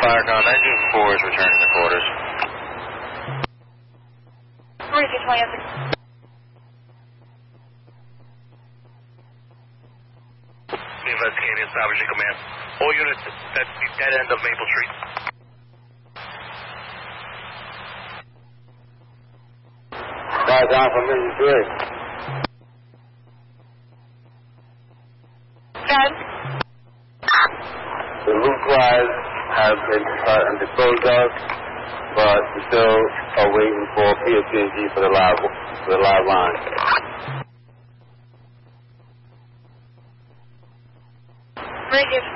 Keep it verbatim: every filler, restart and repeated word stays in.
Firecon, engine four is returning to quarters. Mauricio twenty six. Investigating salvage command. All units at the dead end of Maple Street. Fire down from Mission three. Dead. The loot flies have been uh, disposed of, but we still are waiting for P S P N G for the live for the live line. Mauricio